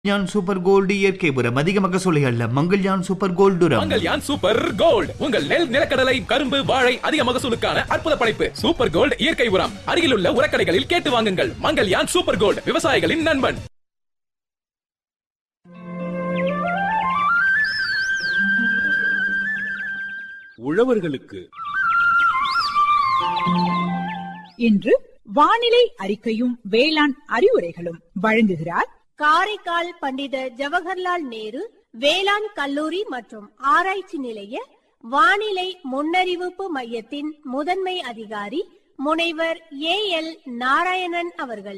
Mangalyaan super gold இயற்கை உரம் அதிக மகசூலை அல்ல. மங்கள்யான் சூப்பர் கோல்டு உரம். மங்கள்யான் சூப்பர் கோல்டு உங்கள் நெல் நிலக்கடலை கரும்பு வாழை அதிக மகசூலுக்கான அற்புத படைப்பு. சூப்பர் கோல்டு இயற்கை உரம் அருகிலுள்ள உரக்கடைகளில் கேட்டு வாங்குங்கள். மங்கள்யான் சூப்பர் கோல்டு விவசாயிகளின் நண்பன். உழவர்களுக்கு இன்று வானிலை அறிக்கையும் வேளாண் அறிவுரைகளும் வழங்குகிறார் காரைக்கால் பண்டித ஜவஹர்லால் நேரு வேளாண் கல்லூரி மற்றும் ஆராய்ச்சி நிலைய வானிலை முன்னறிவிப்பு மையத்தின் முதன்மை அதிகாரி முனைவர் ஏ.எல். நாராயணன் அவர்கள்.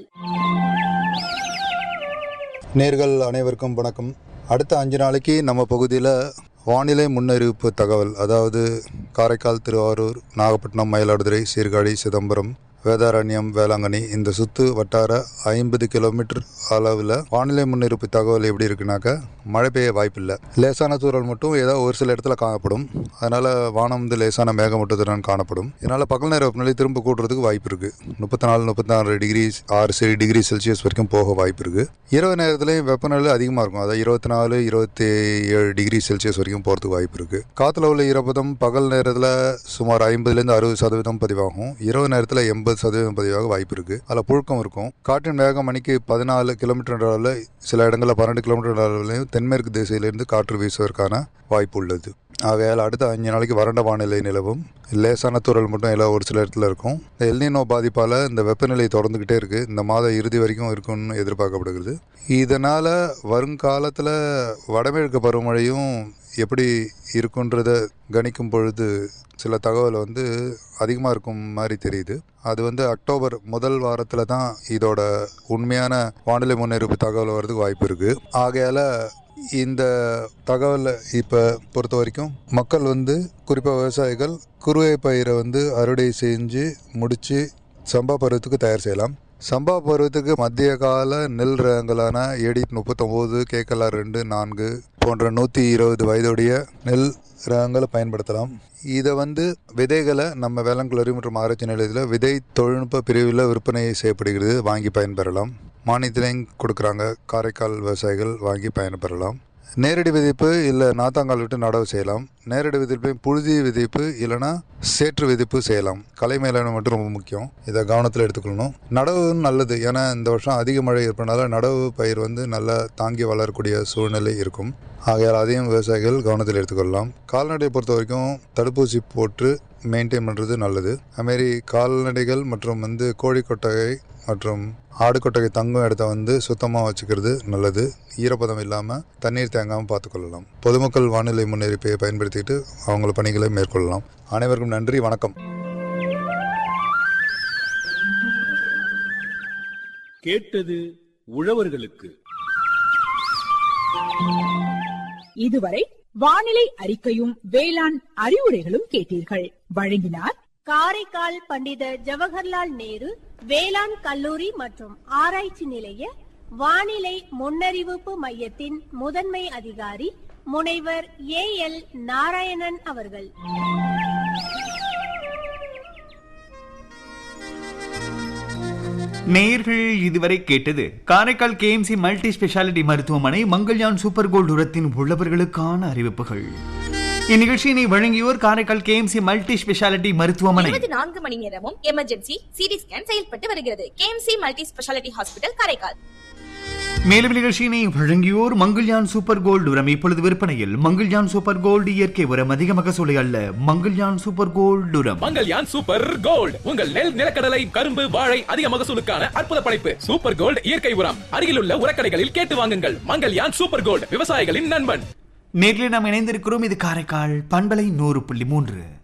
நேர்கள் அனைவருக்கும் வணக்கம். அடுத்த 5 நாளைக்கு நம்ம பகுதியில் வானிலை முன்னறிவிப்பு தகவல், அதாவது காரைக்கால், திருவாரூர், நாகப்பட்டினம், மயிலாடுதுறை, சீர்காழி, சிதம்பரம், வேதாரண்யம், வேளாங்கண்ணி இந்த சுற்று வட்டார 50 கிலோமீட்டர் அளவில் வானிலை முன்னறிவிப்பு தகவல் எப்படி இருக்குனாக்கா, மழை பெய்ய வாய்ப்பில்லை. லேசான தூறல் மட்டும் ஏதோ ஒரு சில இடத்துல காணப்படும். அதனால் வானம் லேசான மேகமூட்டத்துடன் காணப்படும். இதனால் பகல் நேர வெப்பநிலை திரும்ப கூட்டுறதுக்கு வாய்ப்பு இருக்குது. 34-36 டிகிரி 6 டிகிரி செல்சியஸ் வரைக்கும் போக வாய்ப்பு இருக்குது. இரவு நேரத்துலையும் வெப்பநிலை அதிகமாக இருக்கும். அதாவது 24-27 டிகிரி செல்சியஸ் வரைக்கும் போகிறதுக்கு வாய்ப்பு இருக்குது. காற்றுல உள்ள ஈரப்பதம் பகல் நேரத்தில் சுமார் 50-60% பதிவாகும். இரவு நேரத்தில் 80% பதிவாக வாய்ப்பு இருக்குது. அதில் புழுக்கம் இருக்கும். காற்றின் வேகம் மணிக்கு 14 கிலோமீட்டர் அளவில், சில இடங்களில் 12 கிலோமீட்டர் அளவிலையும் தென்மேற்கு திசையிலிருந்து காற்று வீசுவதற்கான வாய்ப்பு உள்ளது. ஆகையால் அடுத்த 5 நாளைக்கு வறண்ட வானிலை நிலவும். லேசான தூறல் மட்டும் எல்லாம் ஒரு சில இடத்துல இருக்கும். இந்த எல்னினோ பாதிப்பால் இந்த வெப்பநிலை தொடர்ந்துக்கிட்டே இருக்குது. இந்த மாத இறுதி வரைக்கும் இருக்கும்னு எதிர்பார்க்கப்படுகிறது. இதனால் வருங்காலத்தில் வடகிழக்கு பருவமழையும் எப்படி இருக்குன்றத கணிக்கும் பொழுது சில தகவல் அதிகமாக இருக்கும் மாதிரி தெரியுது. அது அக்டோபர் முதல் வாரத்தில் தான் இதோட உண்மையான வானிலை முன்னறிவிப்பு தகவல் வர்றதுக்கு வாய்ப்பு இருக்குது. ஆகையால் இந்த தகவலை இப்போ பொறுத்த வரைக்கும் மக்கள் குறிப்பாக விவசாயிகள் குறுவை பயிரை அறுவடை செஞ்சு முடித்து சம்பா பருவத்துக்கு தயார் செய்யலாம். சம்பா பருவத்துக்கு மத்திய கால நெல் ரகங்களான ஏடிட் 39, கேக்கலார் 2, 4 போன்ற 120 வயதுடைய நெல் ரகங்களை பயன்படுத்தலாம். இதை விதைகளை நம்ம வேளாண் கல்லூரி மற்றும் ஆராய்ச்சி நிலையத்தில் விதை தொழில்நுட்ப பிரிவில் விற்பனை செய்யப்படுகிறது. வாங்கி பயன்பெறலாம். மானியத்திலையும் கொடுக்குறாங்க. காரைக்கால் விவசாயிகள் வாங்கி பயன்பெறலாம். நேரடி விதைப்பு இல்லை நாத்தாங்கால் விட்டு நடவு செய்யலாம். நேரடி விதைப்பையும் புழுதி விதைப்பு இல்லைனா சேற்று விதைப்பு செய்யலாம். கலை மேலாண்மை மட்டும் ரொம்ப முக்கியம். இதை கவனத்தில் எடுத்துக்கொள்ளணும். நடவு நல்லது. ஏன்னா இந்த வருஷம் அதிக மழை இருப்பதனால நடவு பயிர் நல்லா தாங்கி வளரக்கூடிய சூழ்நிலை இருக்கும். ஆகையால் அதையும் விவசாயிகள் கவனத்தில் எடுத்துக்கொள்ளலாம். கால்நடையை பொறுத்த வரைக்கும் தடுப்பூசி போட்டு மெயின்டைன் பண்ணுறது நல்லது. அதுமாரி கால்நடைகள் மற்றும் கோழி கொட்டகை மற்றும் ஆடு கொட்டகை தங்கும் இடத்த சுத்தமாக வச்சுக்கிறது நல்லது. ஈரப்பதம் இல்லாமல் தண்ணீர் தேங்காமல் பார்த்துக்கொள்ளலாம். பொதுமக்கள் வானிலை முன்னறிவிப்பை பயன்படுத்திட்டு அவங்கள பணிகளை மேற்கொள்ளலாம். அனைவருக்கும் நன்றி, வணக்கம். கேட்டது உழவர்களுக்கு. இதுவரை வானிலை அறிக்கையும் வேளாண் அறிவுரைகளும் கேட்டீர்கள். வழங்கினார் காரைக்கால் பண்டித ஜவஹர்லால் நேரு வேளாண் கல்லூரி மற்றும் ஆராய்ச்சி நிலைய வானிலை முன்னறிவிப்பு மையத்தின் முதன்மை அதிகாரி முனைவர் ஏ.எல். நாராயணன் அவர்கள். நேயர்கள் இதுவரை கேட்டது காரைக்கால் கேஎம்சி மல்டி ஸ்பெஷாலிட்டி மருத்துவமனை மங்கள்யான் சூப்பர் கோல்டு உரத்தின் உள்ளவர்களுக்கான அறிவிப்புகள். இந்நிகழ்ச்சியினை வழங்கியோர் காரைக்கால் கேஎம்சி மல்டி ஸ்பெஷாலிட்டி மருத்துவமனை. 24 மணி நேரமும் எமர்ஜென்சி சிடி ஸ்கேன் செயல்பட்டு வருகிறது. KMC multi speciality hospital, Karaikal. மேலும் நிகழ்ச்சியினை வழங்கியோர் மங்கள்யான் சூப்பர் கோல்டு உரம் இப்பொழுது விற்பனையில். மங்கள்யான் சூப்பர் கோல்டு இயற்கை உரம் அதிக மகசூலை அல்ல. மங்கள்யான் சூப்பர் கோல்டு உரம். மங்கள்யான் சூப்பர் கோல்டு உங்கள் நெல் நிலக்கடலை கரும்பு வாழை அதிக மகசூலுக்கான அற்புத படைப்பு. சூப்பர் கோல்டு இயற்கை உரம் அருகிலுள்ள உரக்கடைகளில் கேட்டு வாங்குங்கள். மங்கள்யான் சூப்பர் கோல்டு விவசாயிகளின் நண்பன். நேரில் நாம் இணைந்திருக்கிறோம். இது காரைக்கால் பண்பலை 100.3.